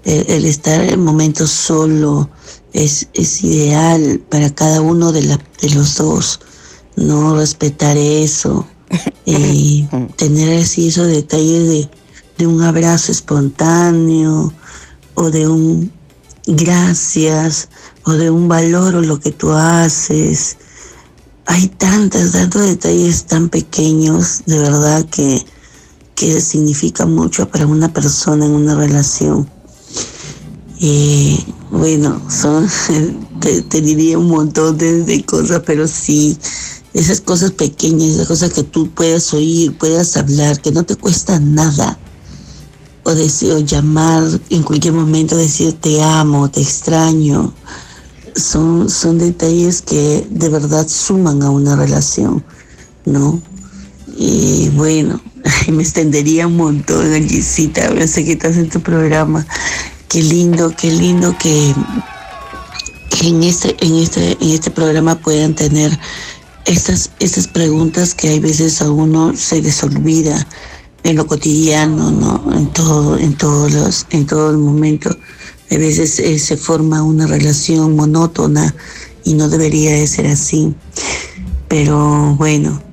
El estar en momentos solo es ideal para cada uno de los dos, ¿no? Respetar eso, tener así esos detalles de un abrazo espontáneo o de un gracias o de un valor o lo que tú haces. Hay tantos detalles tan pequeños, de verdad, que significa mucho para una persona en una relación. Bueno, te diría un montón de cosas, pero sí, esas cosas pequeñas, esas cosas que tú puedas oír, puedas hablar, que no te cuesta nada. O decir, o llamar en cualquier momento, decir te amo, te extraño. Son detalles que de verdad suman a una relación, ¿no? Y bueno, me extendería un montón, Angisita. Yo sé que estás en tu programa. Qué lindo que en este programa puedan tener estas preguntas que hay veces a uno se les olvida en lo cotidiano, ¿no? En todo el momento. A veces se forma una relación monótona y no debería de ser así. Pero bueno,